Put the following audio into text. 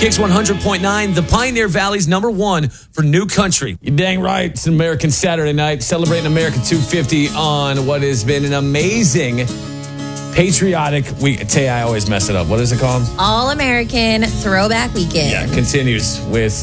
Kicks 100.9, the Pioneer Valley's number one for new country. You're dang right. It's an American Saturday night, celebrating America 250 on what has been an amazing patriotic week. Tay, I always mess it up. What is it called? All American Throwback Weekend. Yeah, continues with